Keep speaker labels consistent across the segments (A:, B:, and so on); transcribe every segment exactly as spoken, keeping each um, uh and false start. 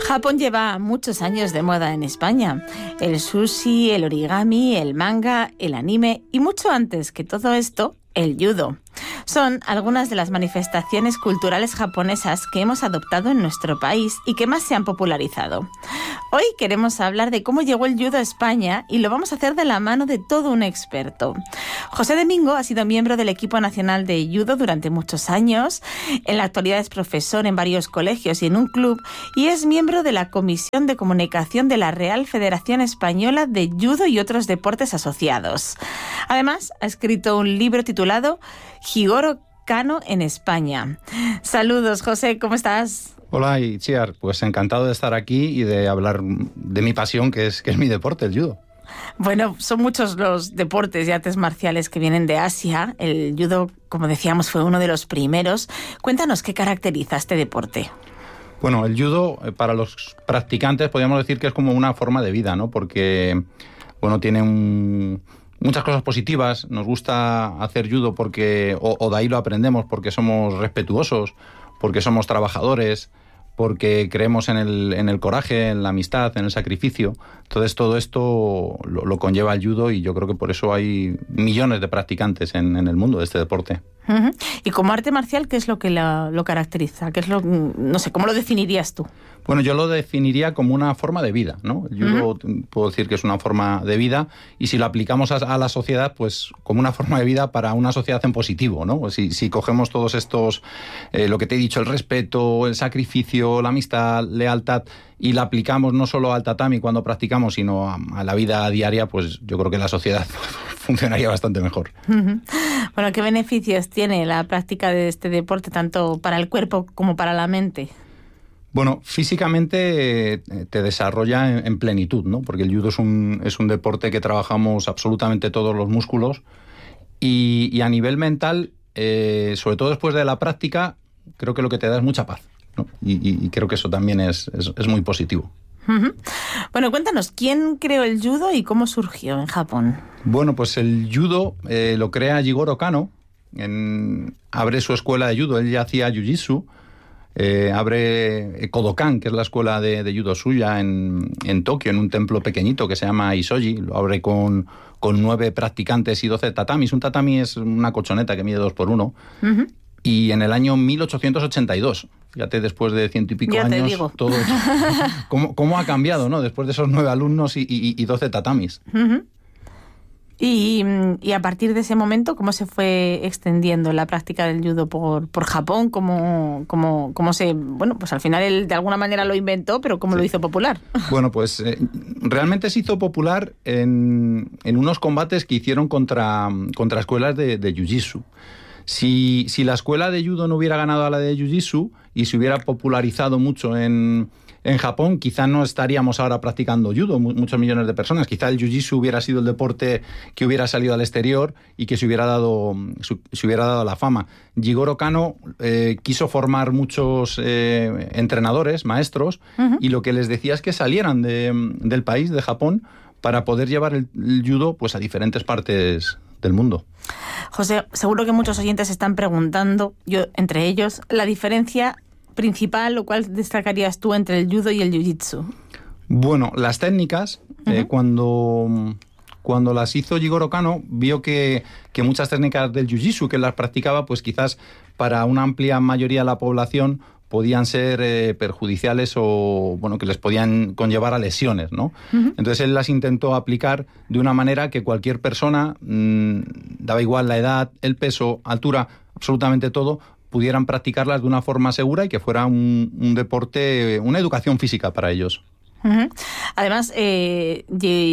A: Japón lleva muchos años de moda en España. El sushi, el origami, el manga, el anime y mucho antes que todo esto, el judo. Son algunas de las manifestaciones culturales japonesas que hemos adoptado en nuestro país y que más se han popularizado. Hoy queremos hablar de cómo llegó el judo a España y lo vamos a hacer de la mano de todo un experto. José Domingo ha sido miembro del equipo nacional de judo durante muchos años. En la actualidad es profesor en varios colegios y en un club y es miembro de la Comisión de Comunicación de la Real Federación Española de Judo y otros deportes asociados. Además, ha escrito un libro titulado Jigoro Kano en España. Saludos, José, ¿cómo estás?
B: Hola, Itziar, pues encantado de estar aquí y de hablar de mi pasión, que es, que es mi deporte, el judo.
A: Bueno, son muchos los deportes y artes marciales que vienen de Asia. El judo, como decíamos, fue uno de los primeros. Cuéntanos qué caracteriza este deporte.
B: Bueno, el judo, para los practicantes, podríamos decir que es como una forma de vida, ¿no? Porque, bueno, tiene un... muchas cosas positivas. Nos gusta hacer judo porque, o, o de ahí lo aprendemos, porque somos respetuosos, porque somos trabajadores, porque creemos en el, en el coraje, en la amistad, en el sacrificio. Entonces todo esto lo, lo conlleva el judo y yo creo que por eso hay millones de practicantes en, en el mundo de este deporte.
A: Uh-huh. Y como arte marcial, ¿qué es lo que la, lo caracteriza? ¿Qué es lo, no sé, ¿cómo lo definirías tú?
B: Bueno, yo lo definiría como una forma de vida, ¿no? El judo uh-huh. puedo decir que es una forma de vida y si lo aplicamos a, a la sociedad, pues como una forma de vida para una sociedad en positivo, ¿no? Si, si cogemos todos estos, eh, lo que te he dicho, el respeto, el sacrificio, la amistad, lealtad, y la aplicamos no solo al tatami cuando practicamos, sino a, a la vida diaria, pues yo creo que la sociedad funcionaría bastante mejor.
A: Uh-huh. Bueno, ¿qué beneficios tiene la práctica de este deporte, tanto para el cuerpo como para la mente?
B: Bueno, físicamente eh, te desarrolla en, en plenitud, ¿no? Porque el judo es un, es un deporte que trabajamos absolutamente todos los músculos y, y a nivel mental, eh, sobre todo después de la práctica, creo que lo que te da es mucha paz, ¿no? Y, y, y creo que eso también es, es, es muy positivo.
A: Uh-huh. Bueno, cuéntanos, ¿quién creó el judo y cómo surgió en Japón?
B: Bueno, pues el judo eh, lo crea Jigoro Kano, en, abre su escuela de judo, él ya hacía jiu-jitsu. Eh, abre Kodokan, que es la escuela de, de judo suya en, en Tokio, en un templo pequeñito que se llama Isoji. Lo abre con, con nueve practicantes y doce tatamis. Un tatami es una colchoneta que mide dos por uno. Uh-huh. Y en el año mil ochocientos ochenta y dos, fíjate, después de ciento y pico
A: ya
B: años,
A: te digo.
B: todo ¿cómo, cómo ha cambiado, ¿no? Después de esos nueve alumnos y, y, y doce tatamis.
A: Uh-huh. Y, y a partir de ese momento, ¿cómo se fue extendiendo la práctica del judo por, por Japón? ¿Cómo, cómo, cómo se...? Bueno, pues al final él de alguna manera lo inventó, pero ¿cómo sí. lo hizo popular?
B: Bueno, pues eh, realmente se hizo popular en, en unos combates que hicieron contra, contra escuelas de, de jiu-jitsu. Si, si la escuela de judo no hubiera ganado a la de jiu-jitsu y se hubiera popularizado mucho en... En Japón quizá no estaríamos ahora practicando judo, muchos millones de personas. Quizá el jiu-jitsu hubiera sido el deporte que hubiera salido al exterior y que se hubiera dado, se hubiera dado la fama. Jigoro Kano eh, quiso formar muchos eh, entrenadores, maestros, uh-huh. y lo que les decía es que salieran de, del país, de Japón, para poder llevar el, el judo pues, a diferentes partes del mundo.
A: José, seguro que muchos oyentes están preguntando, yo entre ellos, la diferencia principal, lo cual destacarías tú entre el judo y el jiu-jitsu.
B: Bueno, las técnicas, uh-huh. eh, cuando, cuando las hizo Jigoro Kano, vio que, que muchas técnicas del jiu-jitsu que las practicaba, pues quizás para una amplia mayoría de la población podían ser eh, perjudiciales o bueno que les podían conllevar a lesiones, ¿no? Uh-huh. Entonces él las intentó aplicar de una manera que cualquier persona, mmm, daba igual la edad, el peso, altura, absolutamente todo, pudieran practicarlas de una forma segura y que fuera un, un deporte, una educación física para ellos.
A: Uh-huh. Además, eh,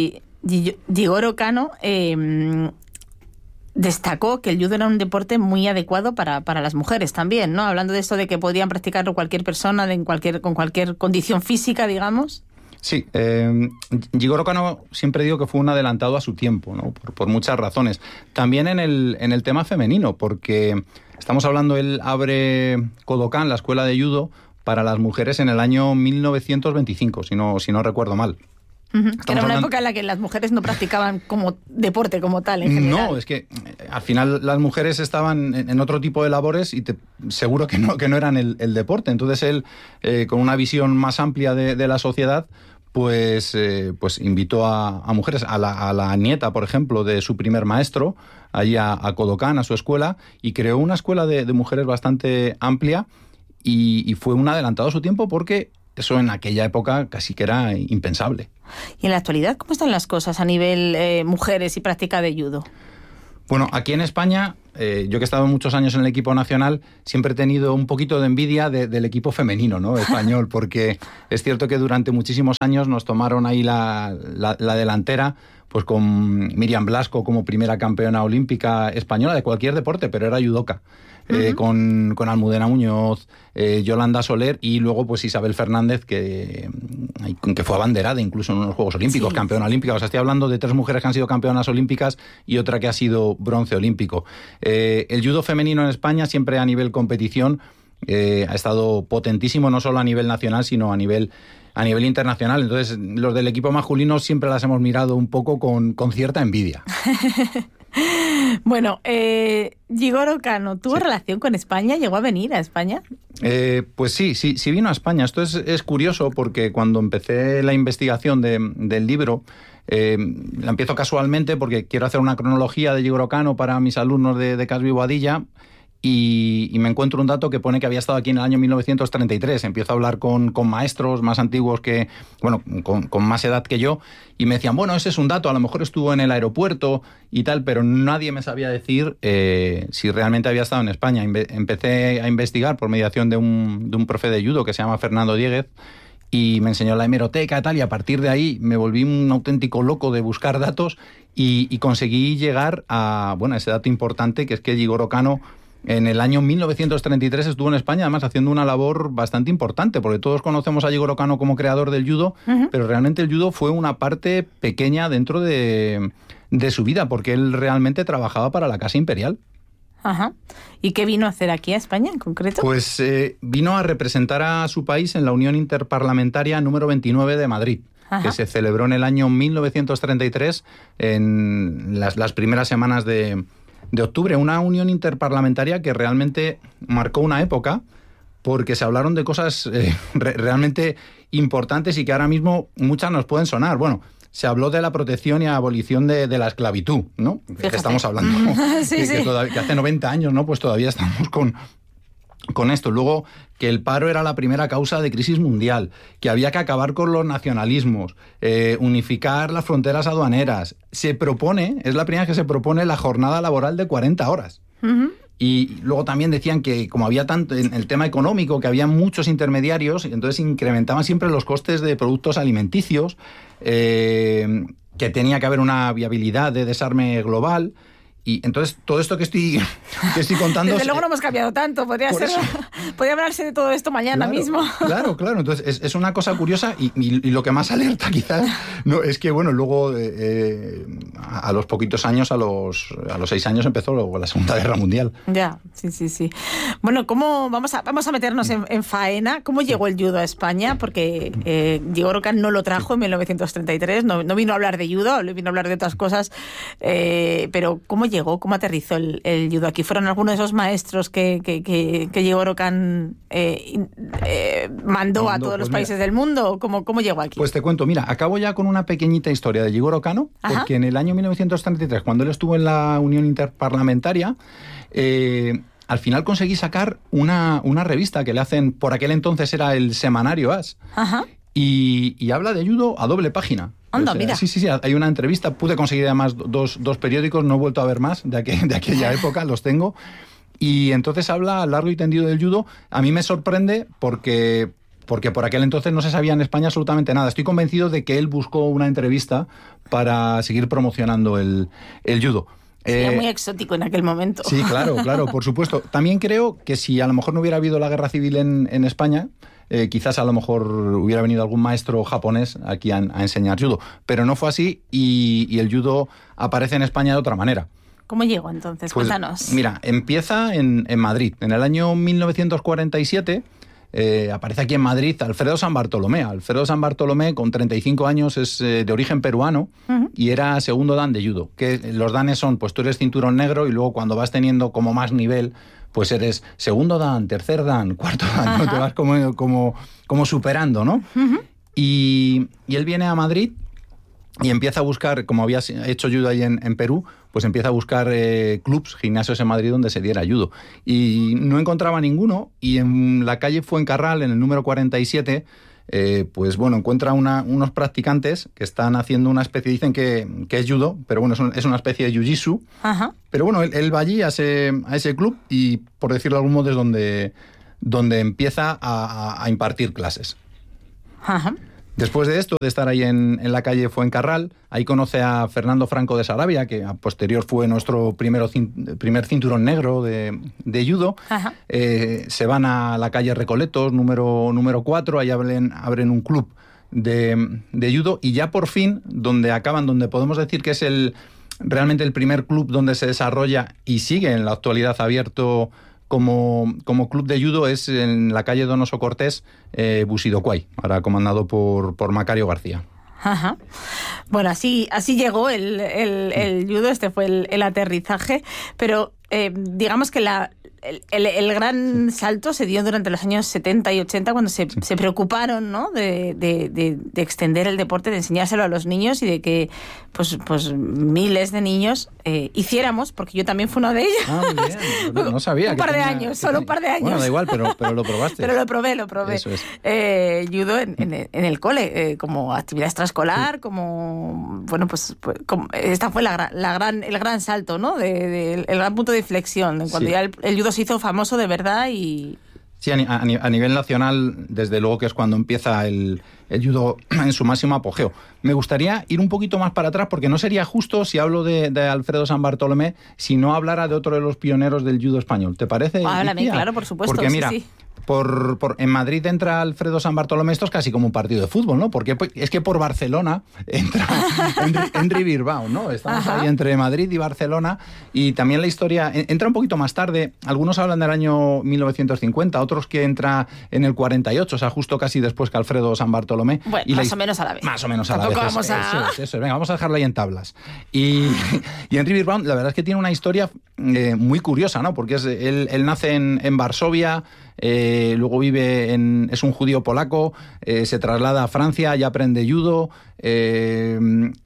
A: Jigoro Kano eh, destacó que el judo era un deporte muy adecuado para, para las mujeres también, ¿no? Hablando de esto de que podían practicarlo cualquier persona de en cualquier, con cualquier condición física, digamos.
B: Sí, eh, Jigoro Kano siempre digo que fue un adelantado a su tiempo, ¿no? Por, por muchas razones. También en el, en el tema femenino, porque estamos hablando, él abre Kodokan, la escuela de judo, para las mujeres en el año mil novecientos veinticinco, si no, si no recuerdo mal.
A: Uh-huh. Que era una hablando... época en la que las mujeres no practicaban como deporte como tal, en general.
B: No, es que al final las mujeres estaban en, en otro tipo de labores y te, seguro que no, que no eran el, el deporte. Entonces él, eh, con una visión más amplia de, de la sociedad, pues, eh, pues invitó a, a mujeres, a la, a la nieta, por ejemplo, de su primer maestro, allí a, a Kodokan, a su escuela, y creó una escuela de, de mujeres bastante amplia y, y fue un adelantado a su tiempo porque eso en aquella época casi que era impensable.
A: ¿Y en la actualidad cómo están las cosas a nivel eh, mujeres y práctica de judo?
B: Bueno, aquí en España, eh, yo que he estado muchos años en el equipo nacional, siempre he tenido un poquito de envidia de, del equipo femenino, ¿no? Español, porque es cierto que durante muchísimos años nos tomaron ahí la, la, la delantera, pues con Miriam Blasco como primera campeona olímpica española de cualquier deporte, pero era judoka. Eh, uh-huh. con, con Almudena Muñoz, eh, Yolanda Soler y luego pues Isabel Fernández, que, que fue abanderada incluso en unos Juegos Olímpicos, sí, campeona olímpica. O sea, estoy hablando de tres mujeres que han sido campeonas olímpicas y otra que ha sido bronce olímpico. Eh, el judo femenino en España siempre a nivel competición eh, ha estado potentísimo, no solo a nivel nacional, sino a nivel... a nivel internacional. Entonces, los del equipo masculino siempre las hemos mirado un poco con, con cierta envidia.
A: Bueno, eh, Jigoro Kano, ¿tuvo sí. relación con España? ¿Llegó a venir a España?
B: Eh, pues sí, sí, sí vino a España. Esto es, es curioso porque cuando empecé la investigación de, del libro, eh, la empiezo casualmente porque quiero hacer una cronología de Jigoro Kano para mis alumnos de, de Casby Boadilla. Y, y me encuentro un dato que pone que había estado aquí en el año mil novecientos treinta y tres. Empiezo a hablar con, con maestros más antiguos que, bueno, con, con más edad que yo, y me decían, bueno, ese es un dato, a lo mejor estuvo en el aeropuerto y tal, pero nadie me sabía decir eh, si realmente había estado en España. Inve- empecé a investigar por mediación de un, de un profe de judo que se llama Fernando Dieguez, y me enseñó la hemeroteca y tal, y a partir de ahí me volví un auténtico loco de buscar datos y, y conseguí llegar a, bueno, ese dato importante, que es que Jigoro Kano en el año mil novecientos treinta y tres estuvo en España, además haciendo una labor bastante importante, porque todos conocemos a Jigoro Kano como creador del judo, uh-huh. pero realmente el judo fue una parte pequeña dentro de, de su vida, porque él realmente trabajaba para la Casa Imperial.
A: Ajá. ¿Y qué vino a hacer aquí a España en concreto?
B: Pues eh, vino a representar a su país en la Unión Interparlamentaria número veintinueve de Madrid. Ajá. Que se celebró en el año mil novecientos treinta y tres, en las, las primeras semanas de... de octubre, una unión interparlamentaria que realmente marcó una época porque se hablaron de cosas eh, re- realmente importantes y que ahora mismo muchas nos pueden sonar. Bueno, se habló de la protección y abolición de, de la esclavitud, ¿no?
A: Fíjate.
B: Que estamos hablando,
A: sí,
B: que,
A: sí.
B: que, todavía, que hace noventa años, ¿no? Pues todavía estamos con... con esto. Luego, que el paro era la primera causa de crisis mundial, que había que acabar con los nacionalismos, eh, unificar las fronteras aduaneras. Se propone, es la primera vez que se propone la jornada laboral de cuarenta horas. Uh-huh. Y luego también decían que como había tanto en el tema económico, que había muchos intermediarios, entonces incrementaban siempre los costes de productos alimenticios, eh, que tenía que haber una viabilidad de desarme global. Y entonces, todo esto que estoy, que estoy contando...
A: Desde luego no hemos cambiado tanto. Podría ser, podría hablarse de todo esto mañana
B: claro,
A: mismo.
B: Claro, claro. Entonces, es, es una cosa curiosa y, y, y lo que más alerta quizás no es que, bueno, luego eh, eh, a los poquitos años, a los, a los seis años, empezó luego la Segunda Guerra Mundial.
A: Ya, sí, sí, sí. Bueno, ¿cómo vamos a, vamos a meternos en, en faena? ¿Cómo llegó el judo a España? Porque eh, Jigoro Kano no lo trajo en mil novecientos treinta y tres, no, no vino a hablar de judo, vino a hablar de otras cosas, eh, pero ¿cómo llegó? ¿Cómo aterrizó el, el judo aquí? ¿Fueron algunos de esos maestros que, que, que, que Jigoro Kano eh, eh, mandó no, a todos pues los países mira, del mundo? ¿Cómo, ¿Cómo llegó aquí?
B: Pues te cuento, mira, acabo ya con una pequeñita historia de Jigoro Kano, Ajá. porque en el año mil novecientos treinta y tres, cuando él estuvo en la Unión Interparlamentaria, eh, al final conseguí sacar una, una revista que le hacen, por aquel entonces era el semanario As,
A: Ajá.
B: Y, y habla de judo a doble página.
A: Anda,
B: o sea,
A: mira.
B: Sí, sí, sí, hay una entrevista, pude conseguir además dos, dos periódicos, no he vuelto a ver más de, aquel, de aquella época, los tengo, y entonces habla largo y tendido del judo. A mí me sorprende porque, porque por aquel entonces no se sabía en España absolutamente nada. Estoy convencido de que él buscó una entrevista para seguir promocionando el, el judo.
A: Sería eh, muy exótico en aquel momento.
B: Sí, claro, claro, por supuesto. También creo que si a lo mejor no hubiera habido la guerra civil en, en España, eh, quizás a lo mejor hubiera venido algún maestro japonés aquí a, a enseñar judo. Pero no fue así y, y el judo aparece en España de otra manera.
A: ¿Cómo llegó entonces?
B: Pues,
A: Cuéntanos.
B: Mira, empieza en, en Madrid. En el año mil novecientos cuarenta y siete eh, aparece aquí en Madrid Alfredo San Bartolomé. Alfredo San Bartolomé, con treinta y cinco años, es eh, de origen peruano uh-huh. y era segundo dan de judo. Que los danes son, pues tú eres cinturón negro y luego cuando vas teniendo como más nivel, pues eres segundo dan, tercer dan, cuarto dan, ¿no? Te vas como, como, como superando, ¿no? Uh-huh. Y, y él viene a Madrid y empieza a buscar, como había hecho judo ahí en, en Perú, pues empieza a buscar eh, clubs, gimnasios en Madrid donde se diera judo. Y no encontraba ninguno, y en la calle Fuencarral, en el número cuarenta y siete, eh, pues bueno, encuentra una, unos practicantes que están haciendo una especie, dicen que, que es judo, pero bueno, es, un, es una especie de jiu-jitsu. Ajá. Pero bueno, él, él va allí a ese, a ese club y, por decirlo de algún modo, es donde, donde empieza a, a, a impartir clases. Ajá. Después de esto, de estar ahí en, en la calle Fuencarral, ahí conoce a Fernando Franco de Sarabia, que a posterior fue nuestro primero, primer cinturón negro de, de judo. Eh, se van a la calle Recoletos, número, número cuatro, ahí abren, abren un club de, de judo, y ya por fin, donde acaban, donde podemos decir que es el realmente el primer club donde se desarrolla y sigue en la actualidad abierto Como, como club de judo, es en la calle Donoso Cortés, eh, Busidocuay, ahora comandado por, por Macario García.
A: Ajá. Bueno, así, así llegó el, el, el judo, este fue el, el aterrizaje, pero eh, digamos que la, el, el, el gran salto se dio durante los años setenta y ochenta, cuando se, sí. se preocuparon, ¿no?, de, de, de, de extender el deporte, de enseñárselo a los niños y de que pues, pues miles de niños eh, hiciéramos, porque yo también fui uno de ellos.
B: Ah, muy bien. No, no sabía.
A: un par de tenía, años, solo tenía... un par de años.
B: Bueno, da igual, pero, pero lo probaste.
A: Pero lo probé, lo probé.
B: Eso es.
A: Eh, judo en, en, en el cole, eh, como actividad extraescolar, sí. como... Bueno, pues, pues como, esta fue la, la gran, el gran salto, ¿no?, de, de, el gran punto de inflexión, cuando sí. ya el, el judo se hizo famoso de verdad y...
B: Sí, a, a, a nivel nacional, desde luego que es cuando empieza el, el judo en su máximo apogeo. Me gustaría ir un poquito más para atrás, porque no sería justo, si hablo de, de Alfredo San Bartolomé, si no hablara de otro de los pioneros del judo español. ¿Te parece?
A: Háblame, claro, por supuesto.
B: Porque mira...
A: Sí, sí.
B: Por, por, en Madrid entra Alfredo San Bartolomé, esto es casi como un partido de fútbol, ¿no? Porque pues, es que por Barcelona entra Henry, Henry Bilbao, ¿no? Estamos Ajá. ahí entre Madrid y Barcelona, y también la historia entra un poquito más tarde. Algunos hablan del año mil novecientos cincuenta, otros que entra en el cuarenta y ocho, o sea, justo casi después que Alfredo San Bartolomé.
A: Bueno,
B: y
A: más
B: la,
A: o menos a la vez.
B: Más o menos a
A: Tampoco
B: la vez.
A: Vamos a...
B: Eso es, eso es. Venga, vamos a dejarlo ahí en tablas. Y, y Henry Bilbao, la verdad es que tiene una historia eh, muy curiosa, ¿no? Porque es, él, él nace en, en Varsovia, Eh, luego vive en... es un judío polaco, eh, se traslada a Francia y aprende judo, eh,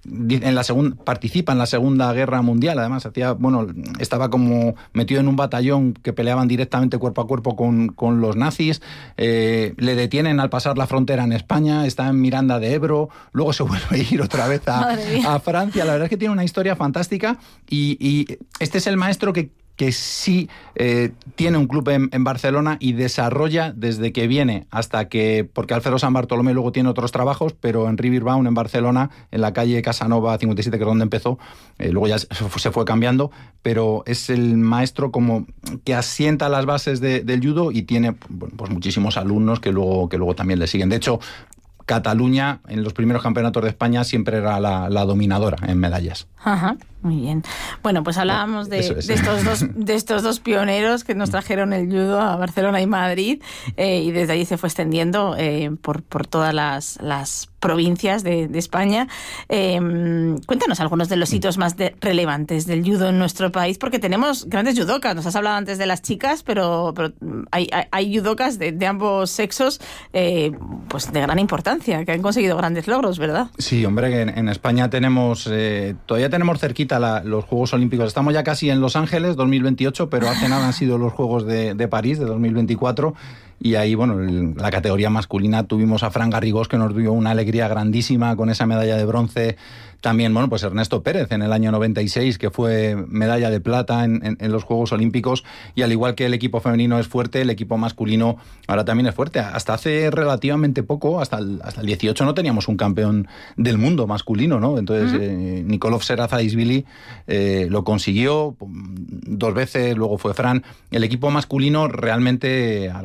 B: en la segunda, participa en la Segunda Guerra Mundial, además hacía, bueno, estaba como metido en un batallón que peleaban directamente cuerpo a cuerpo con, con los nazis, eh, le detienen al pasar la frontera en España, está en Miranda de Ebro, luego se vuelve a ir otra vez a, a Francia. La verdad es que tiene una historia fantástica, y, y este es el maestro que que sí eh, tiene un club en, en Barcelona y desarrolla desde que viene hasta que, porque Alfredo San Bartolomé luego tiene otros trabajos, pero en Riverbound, en Barcelona, en la calle Casanova cincuenta y siete, que es donde empezó, eh, luego ya se fue cambiando, pero es el maestro como que asienta las bases de, del judo, y tiene, bueno, pues muchísimos alumnos que luego, que luego también le siguen. De hecho, Cataluña, en los primeros campeonatos de España, siempre era la, la dominadora en medallas.
A: Ajá, muy bien. Bueno, pues hablábamos de, es. de, estos, dos, de estos dos pioneros que nos trajeron el judo a Barcelona y Madrid, eh, y desde allí se fue extendiendo eh, por, por todas las, las provincias de, de España. Eh, cuéntanos algunos de los hitos más de, relevantes del judo en nuestro país, porque tenemos grandes judokas. Nos has hablado antes de las chicas, pero, pero hay, hay, hay judokas de, de ambos sexos, eh, pues de gran importancia, que han conseguido grandes logros, ¿verdad?
B: Sí, hombre, en, en España tenemos, eh, todavía tenemos cerquita la, los Juegos Olímpicos. Estamos ya casi en Los Ángeles, dos mil veintiocho, pero hace nada han sido los Juegos de, de París, de dos mil veinticuatro, y ahí, bueno, en la categoría masculina tuvimos a Fran Garrigós, que nos dio una alegría grandísima con esa medalla de bronce. También, bueno, pues Ernesto Pérez en el año noventa y seis, que fue medalla de plata en, en, en los Juegos Olímpicos, y al igual que el equipo femenino es fuerte, el equipo masculino ahora también es fuerte. Hasta hace relativamente poco, hasta el, hasta el dieciocho, no teníamos un campeón del mundo masculino, ¿no? Entonces, uh-huh. eh, Nikolov Serazaishvili eh, lo consiguió dos veces, luego fue Fran. El equipo masculino realmente ahora mismo está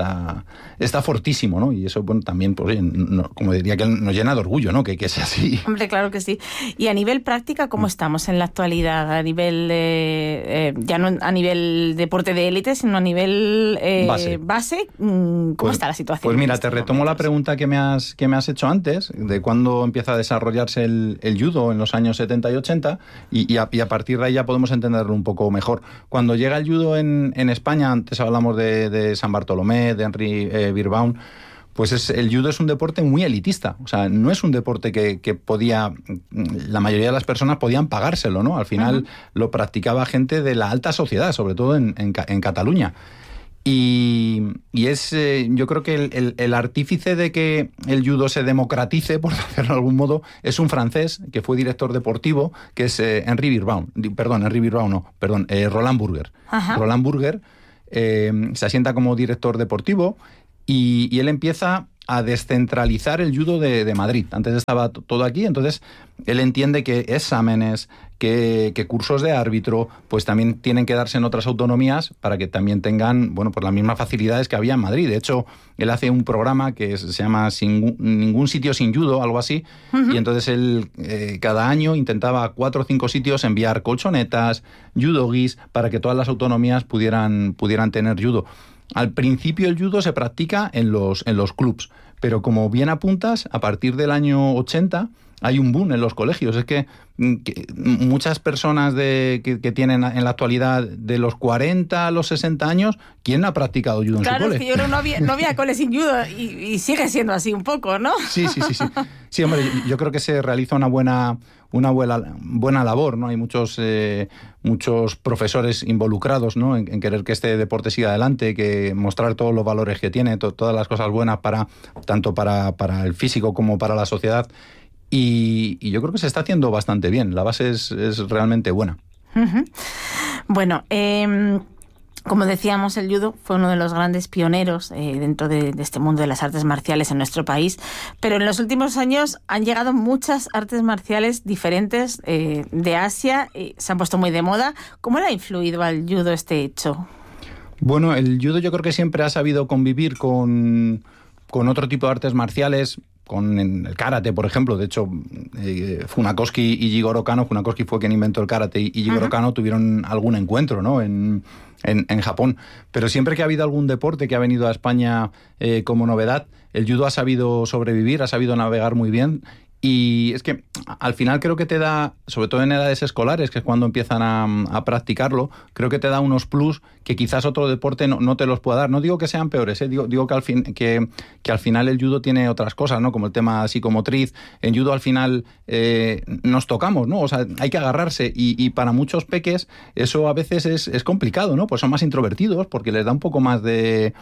B: está, está fortísimo, ¿no? Y eso, bueno, también, pues, no, como diría que nos llena de orgullo, ¿no? Que, que sea así.
A: Hombre, claro que sí. Y a nivel práctica, ¿cómo estamos en la actualidad? A nivel, eh, eh, ya no a nivel deporte de élite, sino a nivel eh,
B: base.
A: base, ¿cómo
B: pues,
A: está la situación?
B: Pues mira, te retomo momentos? la pregunta que me has, que me has hecho antes, de cuándo empieza a desarrollarse el, el judo en los años setenta y ochenta, y, y, a, y a partir de ahí ya podemos entenderlo un poco mejor. Cuando llega el judo en, en España, antes hablamos de, de San Bartolomé, de Henry eh, Birbaum, pues es, el judo es un deporte muy elitista. O sea, no es un deporte que, que podía, la mayoría de las personas podían pagárselo, ¿no? Al final uh-huh. lo practicaba gente de la alta sociedad, sobre todo en, en, en Cataluña. Y, y es, eh, yo creo que el, el, el artífice de que el judo se democratice, por decirlo de algún modo, es un francés que fue director deportivo, que es eh, Henry Birbaum. Perdón, Henry Birbaum no, perdón, eh, Roland Burger. Ajá. Roland Burger eh, se asienta como director deportivo y, y él empieza a descentralizar el judo de, de Madrid. Antes estaba t- todo aquí, entonces él entiende que exámenes, que, que cursos de árbitro, pues también tienen que darse en otras autonomías para que también tengan, bueno, pues las mismas facilidades que había en Madrid. De hecho, él hace un programa que se llama Sin, Ningún sitio sin judo, algo así, uh-huh. y entonces él eh, cada año intentaba a cuatro o cinco sitios enviar colchonetas, judogis, para que todas las autonomías pudieran, pudieran tener judo. Al principio el judo se practica en los, en los clubs, pero como bien apuntas, a partir del año ochenta hay un boom en los colegios. Es que, que muchas personas de, que, que tienen en la actualidad de los cuarenta a los sesenta años, ¿quién no ha practicado judo
A: claro,
B: en su cole?
A: Claro, es que yo creo que no había, no había cole sin judo y, y sigue siendo así un poco, ¿no?
B: Sí, sí, sí. Sí, sí hombre, yo, yo creo que se realiza una buena... una buena, buena labor, ¿no? Hay muchos eh, muchos profesores involucrados, ¿no? En, en querer que este deporte siga adelante, que mostrar todos los valores que tiene, to, todas las cosas buenas para tanto para, para el físico como para la sociedad. Y, y yo creo que se está haciendo bastante bien. La base es, es realmente buena.
A: Uh-huh. Bueno, eh... como decíamos, el judo fue uno de los grandes pioneros eh, dentro de, de este mundo de las artes marciales en nuestro país, pero en los últimos años han llegado muchas artes marciales diferentes eh, de Asia, y se han puesto muy de moda. ¿Cómo le ha influido al judo este hecho?
B: Bueno, el judo yo creo que siempre ha sabido convivir con, con otro tipo de artes marciales, con el karate, por ejemplo. De hecho, eh, Funakoshi y Jigoro Kano, Funakoshi fue quien inventó el karate, y Jigoro uh-huh. Kano tuvieron algún encuentro, ¿no? En, en, en Japón. Pero siempre que ha habido algún deporte que ha venido a España eh, como novedad, el judo ha sabido sobrevivir, ha sabido navegar muy bien. Y es que al final creo que te da, sobre todo en edades escolares, que es cuando empiezan a, a practicarlo, creo que te da unos plus que quizás otro deporte no, no te los pueda dar. No digo que sean peores, ¿eh? digo, digo que, al fin, que, que al final el judo tiene otras cosas, ¿no? Como el tema psicomotriz. En judo al final eh, nos tocamos, ¿no? O sea, hay que agarrarse, y, y para muchos peques eso a veces es, es complicado, ¿no? Pues son más introvertidos porque les da un poco más de...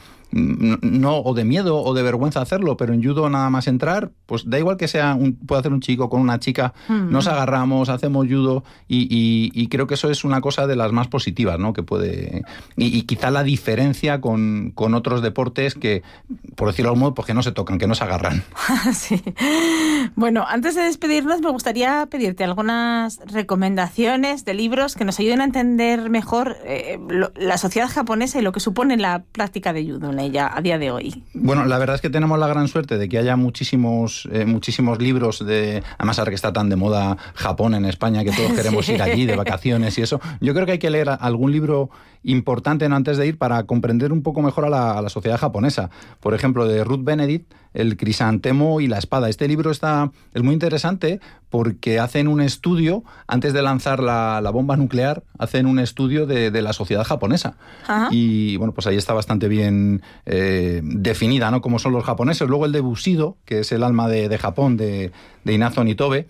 B: no o de miedo o de vergüenza hacerlo, pero en judo nada más entrar, pues da igual que sea un, puede hacer un chico con una chica, mm-hmm. nos agarramos, hacemos judo, y, y, y creo que eso es una cosa de las más positivas, ¿no? Que puede, y, y quizá la diferencia con, con otros deportes que, por decirlo de algún modo, pues que no se tocan, que no se agarran.
A: Sí. Bueno, antes de despedirnos me gustaría pedirte algunas recomendaciones de libros que nos ayuden a entender mejor eh, lo, la sociedad japonesa y lo que supone la práctica de judo en ella a día de hoy.
B: Bueno, la verdad es que tenemos la gran suerte de que haya muchísimos eh, muchísimos libros de, además ahora que está tan de moda Japón en España, que todos queremos sí. ir allí de vacaciones y eso. Yo creo que hay que leer algún libro importante, ¿no?, antes de ir, para comprender un poco mejor a la, a la sociedad japonesa. Por ejemplo, de Ruth Benedict, El crisantemo y la espada. Este libro está es muy interesante porque hacen un estudio, antes de lanzar la, la bomba nuclear, hacen un estudio de, de la sociedad japonesa. Ajá. Y bueno, pues ahí está bastante bien eh, definida, ¿no?, cómo son los japoneses. Luego el de Bushido, que es el alma de, de Japón, de, de Inazo Nitobe,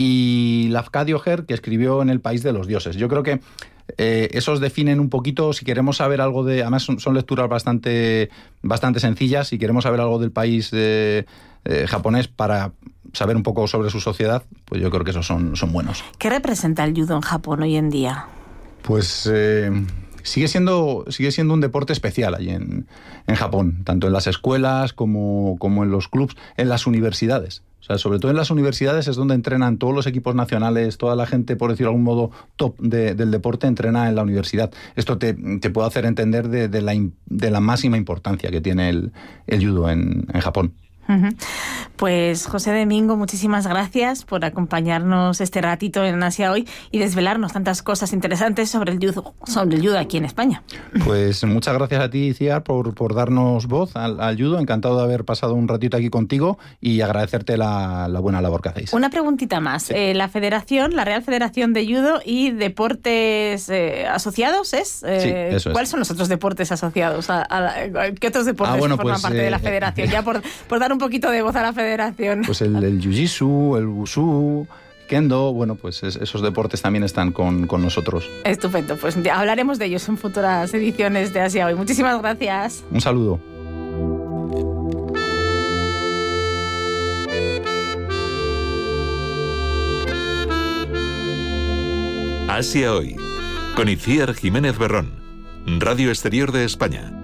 B: y Lafcadio Heer, que escribió En el país de los dioses. Yo creo que Eh, esos definen un poquito, si queremos saber algo de... Además son, son lecturas bastante, bastante sencillas. Si queremos saber algo del país eh, eh, japonés para saber un poco sobre su sociedad, pues yo creo que esos son, son buenos.
A: ¿Qué representa el judo en Japón hoy en día?
B: Pues eh, sigue siendo, sigue siendo un deporte especial allí en, en Japón, tanto en las escuelas como, como en los clubs, en las universidades. sea, sobre todo en las universidades es donde entrenan todos los equipos nacionales, toda la gente, por decirlo de algún modo, top de, del deporte, entrena en la universidad. Esto te, te puede hacer entender de, de, la, de la máxima importancia que tiene el, el judo en, en Japón.
A: Pues José Domingo, muchísimas gracias por acompañarnos este ratito en Asia Hoy y desvelarnos tantas cosas interesantes sobre el judo, sobre el judo aquí en España.
B: Pues muchas gracias a ti, Ciar, por, por darnos voz al, al judo. Encantado de haber pasado un ratito aquí contigo y agradecerte la, la buena labor que hacéis.
A: Una preguntita más. Sí. Eh, la Federación, la Real Federación de Judo y Deportes eh, Asociados, ¿es? Eh,
B: sí, eso es.
A: ¿Cuáles son los otros deportes asociados? ¿A, a, a, ¿Qué otros deportes ah, bueno, forman pues, parte eh, de la Federación? Eh, ya por, por dar un poquito de voz a la Federación.
B: Pues el, el Jiu-Jitsu, el Wushu, Kendo, bueno, pues es, esos deportes también están con, con nosotros.
A: Estupendo, pues ya hablaremos de ellos en futuras ediciones de Asia Hoy. Muchísimas gracias.
B: Un saludo.
C: Asia Hoy, con Itziar Jiménez Berrón, Radio Exterior de España.